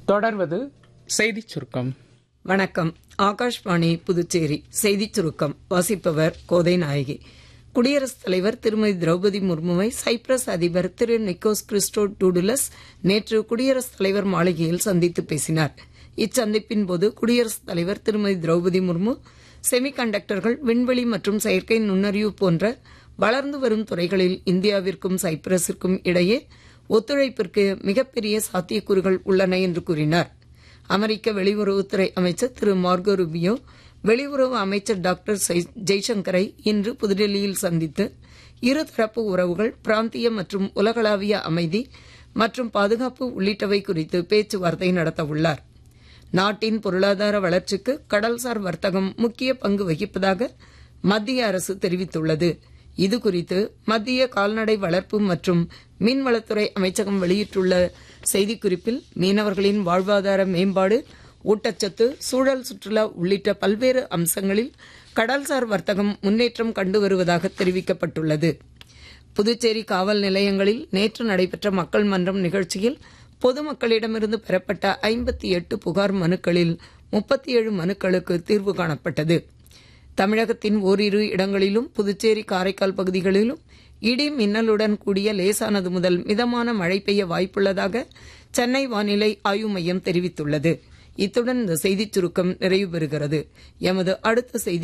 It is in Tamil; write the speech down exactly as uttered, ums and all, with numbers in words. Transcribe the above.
தொடர்வது செய்திச் சுருக்கம். வணக்கம். ஆகாஷ்வாணி புதுச்சேரி செய்திச் சுருக்கம் வாசிப்பவர் கோதை நாயகி. குடியரசுத் தலைவர் திருமதி திரௌபதி முர்முவை சைப்ரஸ் அதிபர் திரு நிக்கோஸ் கிறிஸ்டோடூடுலஸ் நேற்று குடியரசுத் தலைவர் மாளிகையில் சந்தித்து பேசினார். இச்சந்திப்பின் போது குடியரசுத் தலைவர் திருமதி திரௌபதி முர்மு செமிகண்டக்டர்கள், விண்வெளி மற்றும் செயற்கை நுண்ணறிவு போன்ற வளர்ந்து வரும் துறைகளில் இந்தியாவிற்கும் சைப்ரஸிற்கும் இடையே ஒத்துழைப்பிற்கு மிகப்பெரிய சாத்தியக்கூறுகள் உள்ளன என்று கூறினார். அமெரிக்க வெளியுறவுத்துறை அமைச்சர் திரு மார்கோ ரூபியோ வெளியுறவு அமைச்சர் டாக்டர் ஜெய்சங்கரை இன்று புதுடெல்லியில் சந்தித்து இருதரப்பு உறவுகள், பிராந்திய மற்றும் உலகளாவிய அமைதி மற்றும் பாதுகாப்பு உள்ளிட்டவை குறித்து பேச்சுவார்த்தை நடத்தவுள்ளார். நாட்டின் பொருளாதார வளர்ச்சிக்கு கடல்சார் வர்த்தகம் முக்கிய பங்கு வகிப்பதாக மத்திய அரசு தெரிவித்துள்ளது. இதுகுறித்து மத்திய கால்நடை வளர்ப்பு மற்றும் மீன்வளத்துறை அமைச்சகம் வெளியிட்டுள்ள செய்திக்குறிப்பில் மீனவர்களின் வாழ்வாதார மேம்பாடு, ஊட்டச்சத்து, சூழல் சுற்றுலா உள்ளிட்ட பல்வேறு அம்சங்களில் கடல்சார் வர்த்தகம் முன்னேற்றம் கண்டு வருவதாக தெரிவிக்கப்பட்டுள்ளது. புதுச்சேரி காவல் நிலையங்களில் நேற்று நடைபெற்ற மக்கள் மன்றம் நிகழ்ச்சியில் பொதுமக்களிடமிருந்து பெறப்பட்ட ஐம்பத்தி எட்டு புகார் மனுக்களில் முப்பத்தி ஏழு மனுக்களுக்கு தீர்வு காணப்பட்டது. தமிழகத்தின் ஓரிரு இடங்களிலும் புதுச்சேரி, காரைக்கால் பகுதிகளிலும் இடி மின்னலுடன் கூடிய லேசானது முதல் மிதமான மழை பெய்ய வாய்ப்புள்ளதாக சென்னை வானிலை ஆய்வு மையம் தெரிவித்துள்ளது. இத்துடன் இந்த செய்திச் சுருக்கம் நிறைவு பெறுகிறது. எமது அடுத்த செய்தி